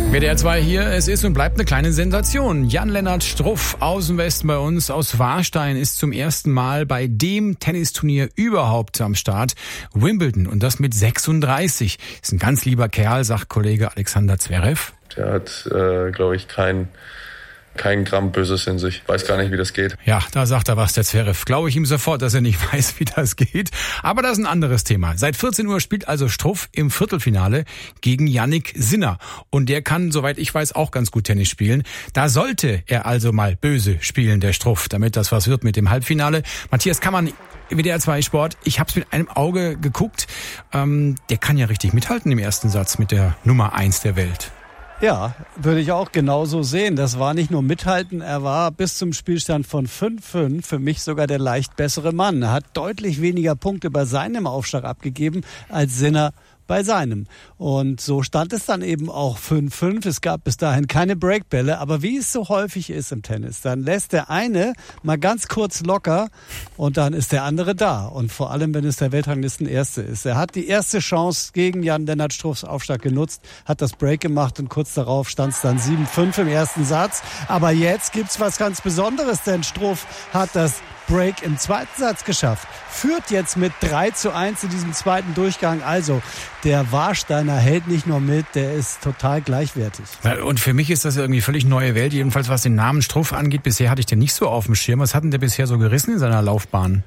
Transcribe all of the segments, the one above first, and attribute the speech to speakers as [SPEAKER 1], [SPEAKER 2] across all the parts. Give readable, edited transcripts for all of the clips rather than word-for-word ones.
[SPEAKER 1] WDR 2 hier, es ist und bleibt eine kleine Sensation. Jan-Lennart Struff, Außenwesten bei uns aus Warstein, ist zum ersten Mal bei dem Tennisturnier überhaupt am Start. Wimbledon, und das mit 36. Ist ein ganz lieber Kerl, sagt Kollege Alexander Zverev.
[SPEAKER 2] Der hat, glaube ich, kein Gramm Böses in sich. Weiß gar nicht, wie das geht.
[SPEAKER 1] Ja, da sagt er was, der Zverev. Glaube ich ihm sofort, dass er nicht weiß, wie das geht. Aber das ist ein anderes Thema. Seit 14 Uhr spielt also Struff im Viertelfinale gegen Jannik Sinner. Und der kann, soweit ich weiß, auch ganz gut Tennis spielen. Da sollte er also mal böse spielen, der Struff, damit das was wird mit dem Halbfinale. Matthias Kammann, WDR 2 Sport. Ich habe es mit einem Auge geguckt. Der kann ja richtig mithalten im ersten Satz mit der Nummer 1 der Welt.
[SPEAKER 3] Ja, würde ich auch genauso sehen. Das war nicht nur mithalten, er war bis zum Spielstand von 5-5 für mich sogar der leicht bessere Mann. Er hat deutlich weniger Punkte bei seinem Aufschlag abgegeben als Sinner bei seinem. Und so stand es dann eben auch 5-5. Es gab bis dahin keine Breakbälle. Aber wie es so häufig ist im Tennis, dann lässt der eine mal ganz kurz locker und dann ist der andere da. Und vor allem, wenn es der Weltranglistenerste ist. Er hat die erste Chance gegen Jan-Lennart Struffs Aufschlag genutzt, hat das Break gemacht und kurz darauf stand es dann 7-5 im ersten Satz. Aber jetzt gibt's was ganz Besonderes, denn Struff hat das Break im zweiten Satz geschafft. Führt jetzt mit 3-1 in diesem zweiten Durchgang. Also der Warsteiner hält nicht nur mit, der ist total gleichwertig.
[SPEAKER 1] Und für mich ist das irgendwie völlig neue Welt, jedenfalls was den Namen Struff angeht. Bisher hatte ich den nicht so auf dem Schirm. Was hat denn der bisher so gerissen in seiner Laufbahn?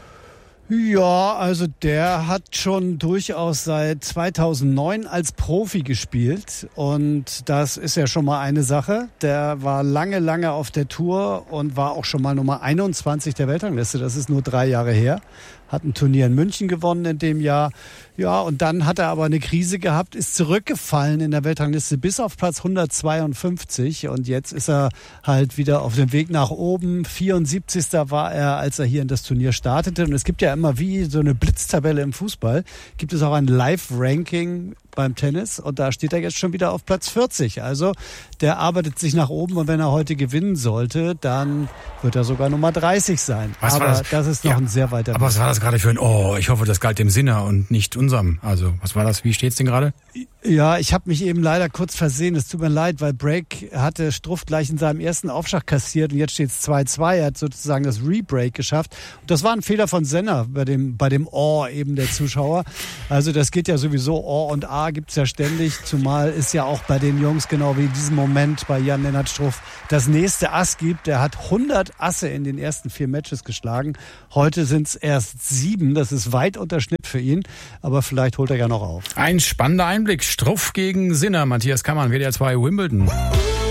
[SPEAKER 3] Ja, also der hat schon durchaus seit 2009 als Profi gespielt und das ist ja schon mal eine Sache. Der war lange auf der Tour und war auch schon mal Nummer 21 der Weltrangliste. Das ist nur 3 Jahre her. Hat ein Turnier in München gewonnen in dem Jahr. Ja, und dann hat er aber eine Krise gehabt, ist zurückgefallen in der Weltrangliste bis auf Platz 152. Und jetzt ist er halt wieder auf dem Weg nach oben. 74. war er, als er hier in das Turnier startete. Und es gibt ja immer wie so eine Blitztabelle im Fußball. Gibt es auch ein Live-Ranking beim Tennis. Und da steht er jetzt schon wieder auf Platz 40. Also der arbeitet sich nach oben. Und wenn er heute gewinnen sollte, dann wird er sogar Nummer 30 sein. Aber das ist noch ein sehr weiter Weg.
[SPEAKER 1] Aber was war das gerade für ein ich hoffe, das galt dem Sinner und nicht unserem. Also, was war das? Wie steht's denn gerade?
[SPEAKER 3] Ja, ich habe mich eben leider kurz versehen. Es tut mir leid, weil Break hatte Struff gleich in seinem ersten Aufschlag kassiert und jetzt steht's 2-2. Er hat sozusagen das Rebreak geschafft. Und das war ein Fehler von Senna bei dem eben der Zuschauer. Also das geht ja sowieso, und A gibt's ja ständig, zumal es ja auch bei den Jungs genau wie in diesem Moment bei Jan-Lennart Struff das nächste Ass gibt. Der hat 100 Asse in den ersten 4 Matches geschlagen. Heute sind's erst 7. Das ist weit unter Schnitt für ihn, aber vielleicht holt er ja noch auf.
[SPEAKER 1] Ein spannender Einblick. Struff gegen Sinner. Matthias Kammann, WDR 2 Wimbledon.